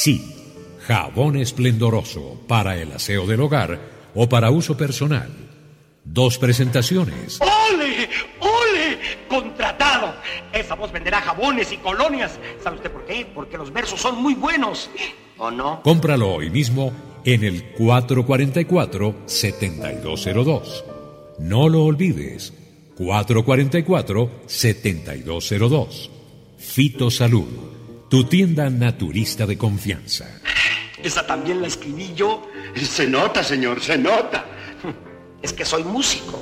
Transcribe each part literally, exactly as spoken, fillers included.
Sí, jabón esplendoroso para el aseo del hogar o para uso personal. Dos presentaciones. ¡Ole! ¡Ole! ¡Contratado! Esa voz venderá jabones y colonias. ¿Sabe usted por qué? Porque los versos son muy buenos. ¿O no? Cómpralo hoy mismo en el cuatro cuatro cuatro, siete dos cero dos. No lo olvides. cuatro cuatro cuatro, siete dos cero dos. Fitosalud, tu tienda naturista de confianza. Esa también la escribí yo. Se nota, señor, se nota. Es que soy músico.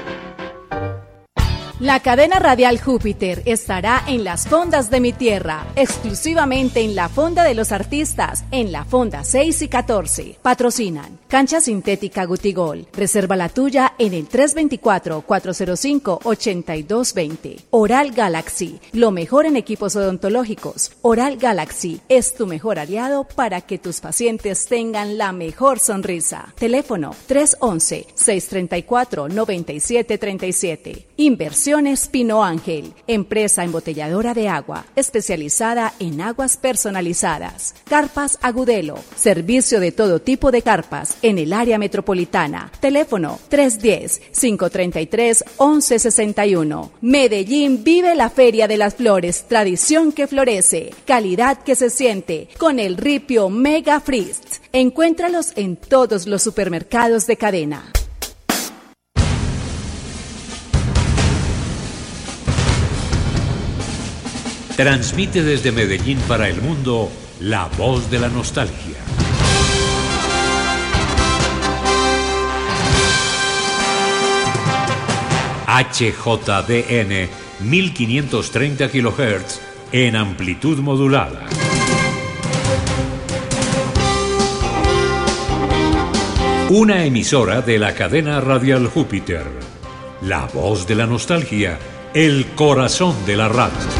La cadena radial Júpiter estará en las fondas de mi tierra, exclusivamente en la fonda de los artistas, en la fonda seis y catorce. Patrocinan Cancha Sintética Gutigol. Reserva la tuya en el tres dos cuatro, cuatro cero cinco, ocho dos dos cero. Oral Galaxy, lo mejor en equipos odontológicos. Oral Galaxy es tu mejor aliado para que tus pacientes tengan la mejor sonrisa. Teléfono tres once, seis treinta y cuatro, noventa y siete treinta y siete. Inversión Pino Ángel, empresa embotelladora de agua, especializada en aguas personalizadas. Carpas Agudelo, servicio de todo tipo de carpas en el área metropolitana. Teléfono tres uno cero, cinco tres tres, once sesenta y uno. Medellín vive la Feria de las Flores, tradición que florece, calidad que se siente, con el ripio Mega Frist. Encuéntralos en todos los supermercados de cadena. Transmite desde Medellín para el mundo la voz de la nostalgia. H J D N mil quinientos treinta kilohertz en amplitud modulada. Una emisora de la cadena radial Júpiter. La voz de la nostalgia, el corazón de la radio.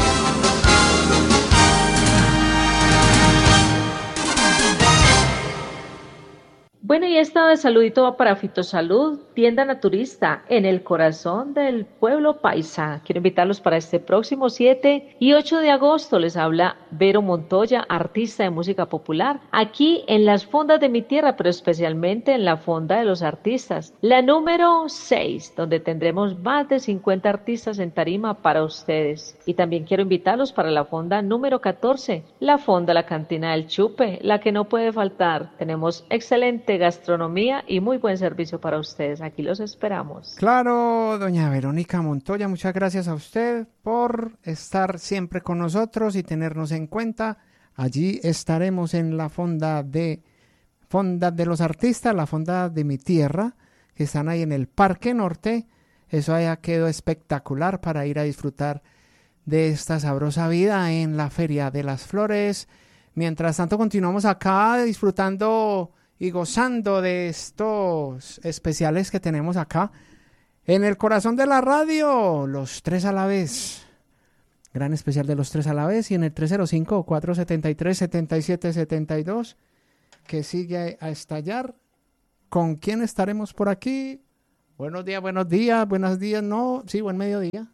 Bueno, y esta de saludito va para Fitosalud, tienda naturista en el corazón del pueblo paisa. Quiero invitarlos para este próximo siete y ocho de agosto. Les habla Vero Montoya, artista de música popular, aquí en las fondas de mi tierra, pero especialmente en la fonda de los artistas, la número seis, donde tendremos más de cincuenta artistas en tarima para ustedes. Y también quiero invitarlos para la fonda número catorce, la fonda La Cantina del Chupe, la que no puede faltar. Tenemos excelente gastronomía y muy buen servicio para ustedes. Aquí los esperamos. Claro, doña Verónica Montoya, muchas gracias a usted por estar siempre con nosotros y tenernos en cuenta. Allí estaremos en la fonda de fonda de los artistas, la fonda de mi tierra, que están ahí en el Parque Norte. Eso allá quedó espectacular para ir a disfrutar de esta sabrosa vida en la Feria de las Flores. Mientras tanto, continuamos acá disfrutando y gozando de estos especiales que tenemos acá en el corazón de la radio, los tres a la vez. Gran especial de los tres a la vez, y en el tres cero cinco, cuatro siete tres, siete siete siete dos, que sigue a estallar. ¿Con quién estaremos por aquí? Buenos días, buenos días, buenos días, no, sí, buen mediodía.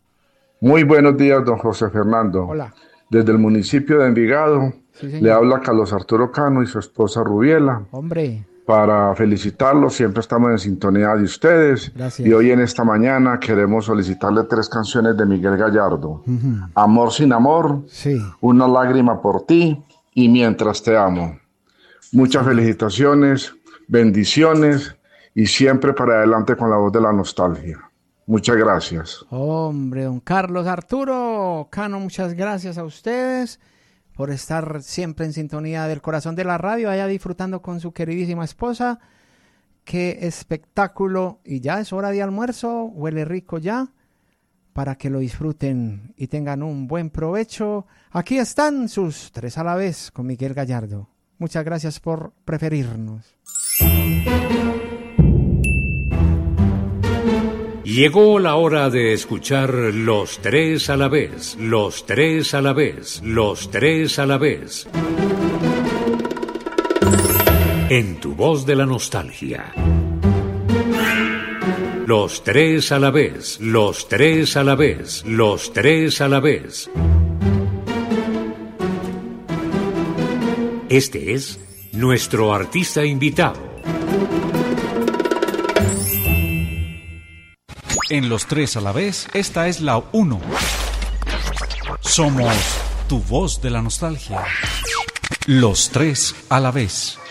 Muy buenos días, don José Fernando. Hola. Desde el municipio de Envigado, sí, le habla Carlos Arturo Cano y su esposa Rubiela. Hombre. Para felicitarlos, siempre estamos en sintonía de ustedes. Gracias. Y hoy en esta mañana queremos solicitarle tres canciones de Miguel Gallardo. Uh-huh. Amor sin amor, sí. Una lágrima por ti y Mientras te amo. Muchas sí. felicitaciones, bendiciones y siempre para adelante con la voz de la nostalgia. Muchas gracias. Hombre, don Carlos Arturo Cano, muchas gracias a ustedes por estar siempre en sintonía del corazón de la radio, allá disfrutando con su queridísima esposa. Qué espectáculo. Y ya es hora de almuerzo, huele rico ya, para que lo disfruten y tengan un buen provecho. Aquí están sus tres a la vez con Miguel Gallardo. Muchas gracias por preferirnos. Llegó la hora de escuchar los tres a la vez, los tres a la vez, los tres a la vez. En tu voz de la nostalgia. Los tres a la vez, los tres a la vez, los tres a la vez. Este es nuestro artista invitado. En Los Tres a la Vez, esta es la uno. Somos tu voz de la nostalgia. Los Tres a la Vez.